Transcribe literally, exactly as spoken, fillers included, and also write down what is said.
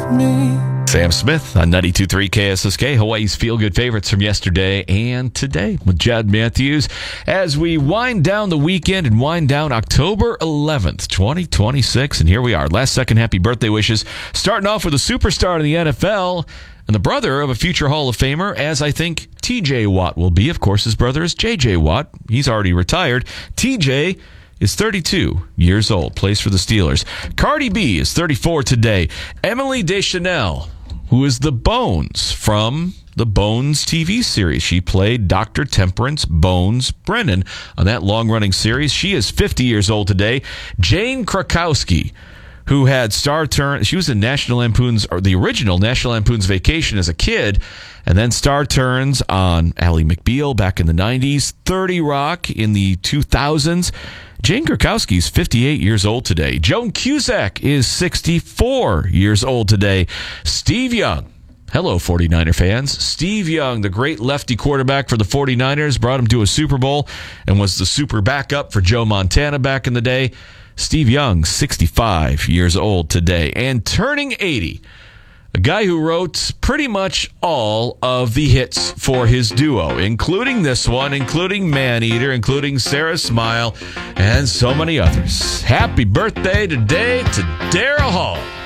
me. Sam Smith on ninety-two point three K S S K, Hawaii's feel-good favorites from yesterday and today with Jed Matthews. As we wind down the weekend and wind down October eleventh, twenty twenty-six, and here we are. Last second happy birthday wishes. Starting off with a superstar in the N F L and the brother of a future Hall of Famer, as I think T J Watt will be. Of course, his brother is J J Watt. He's already retired. T J is thirty-two years old, plays for the Steelers. Cardi B is thirty-four today. Emily Deschanel, who is the Bones from the Bones T V series. She played Doctor Temperance Bones Brennan on that long-running series. She is fifty years old today. Jane Krakowski, who had star turn, she was in National Lampoon's, or the original National Lampoon's Vacation as a kid, and then star turns on Ally McBeal back in the nineties, thirty Rock in the two thousands. Jane Krakowski is fifty-eight years old today. Joan Cusack is sixty-four years old today. Steve Young, hello forty-niner fans. Steve Young, the great lefty quarterback for the forty-niners, brought him to a Super Bowl and was the super backup for Joe Montana back in the day. Steve Young, sixty-five years old today. And turning eighty, a guy who wrote pretty much all of the hits for his duo, including this one, including Maneater, including Sarah Smile, and so many others. Happy birthday today to Daryl Hall.